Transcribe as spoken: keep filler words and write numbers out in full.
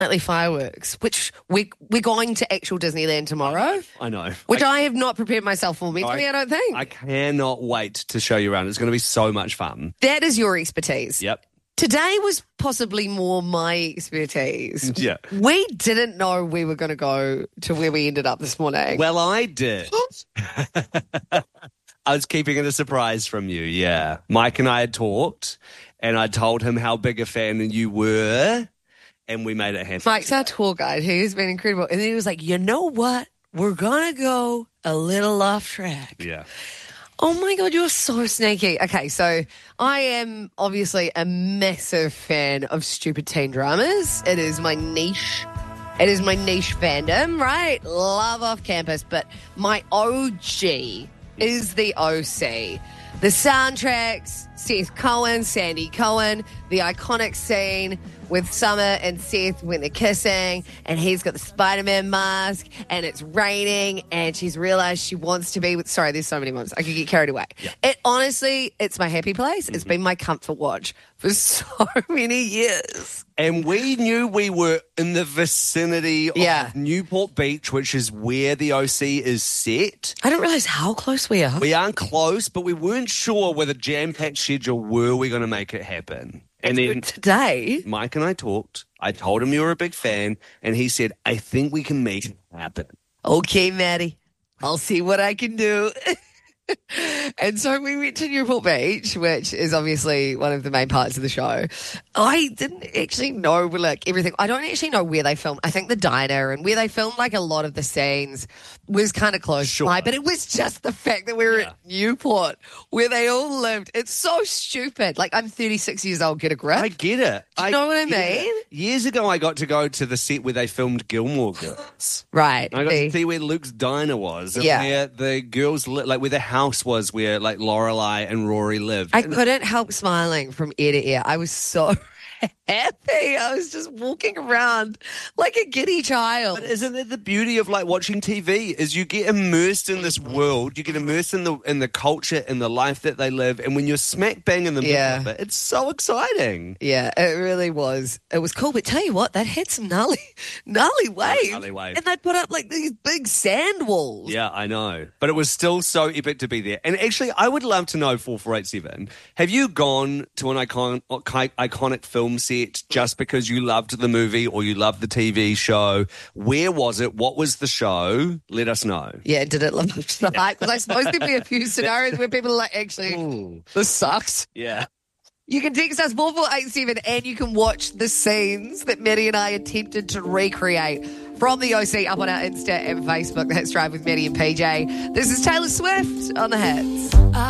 Nightly fireworks, which we, we're going to actual Disneyland tomorrow. I know. Which I, I have not prepared myself for mentally, I, I don't think. I cannot wait to show you around. It's going to be so much fun. That is your expertise. Yep. Today was possibly more my expertise. Yeah. We didn't know we were going to go to where we ended up this morning. Well, I did. I was keeping it a surprise from you, yeah. Mike and I had talked, and I told him how big a fan you were, and we made it happen. Mike's our tour guide. He has been incredible. And then he was like, you know what? We're going to go a little off track. Yeah. Oh, my God, you're so sneaky. Okay, so I am obviously a massive fan of stupid teen dramas. It is my niche. It is my niche fandom, right? Love Off Campus. But my O G is the O C. The soundtracks, Seth Cohen, Sandy Cohen, the iconic scene with Summer and Seth when they're kissing, and he's got the Spider-Man mask, and it's raining, and she's realised she wants to be with... Sorry, there's so many ones. I could get carried away. Yeah. It honestly, it's my happy place. It's mm-hmm. been my comfort watch for so many years. And we knew we were in the vicinity of yeah. Newport Beach, which is where the O C is set. I didn't realise how close we are. We aren't close, but we weren't sure with a jam-packed schedule were we going to make it happen. And then today, Mike and I talked. I told him you were a big fan, and he said, I think we can make it happen. Okay, Maddie, I'll see what I can do. And so we went to Newport Beach, which is obviously one of the main parts of the show. I didn't actually know, like, everything. I don't actually know where they filmed. I think the diner and where they filmed, like, a lot of the scenes was kind of close sure. by. But it was just the fact that we were yeah. at Newport, where they all lived. It's so stupid. Like, I'm thirty-six years old, get a grip. I get it. Do you I know what I mean? It. Years ago, I got to go to the set where they filmed Gilmore Girls. Right. I got see. to see where Luke's diner was. And yeah. where the girls, li- like, where the house was, where, like, Lorelai and Rory lived. I and couldn't help smiling from ear to ear. I was so happy. I was just walking around like a giddy child. But isn't it the beauty of, like, watching T V is you get immersed in this world, you get immersed in the in the culture and the life that they live, and when you're smack bang in the middle yeah. of it, it's so exciting. Yeah, it really was. It was cool, but tell you what, that had some gnarly, gnarly waves. Gnarly waves. And they'd put up, like, these big sand walls. Yeah, I know. But it was still so epic to be there. And actually, I would love to know, four four eight seven, have you gone to an icon, iconic film set just because you loved the movie or you loved the T V show? Where was it? What was the show? Let us know. Yeah, did it live up to the hype? Because I suppose there'd be a few scenarios where people are like, actually, Ooh. this sucks. Yeah. You can text us four four eight seven and you can watch the scenes that Maddie and I attempted to recreate from the O C up on our Insta and Facebook. That's Drive with Maddie and P J. This is Taylor Swift on the Hits.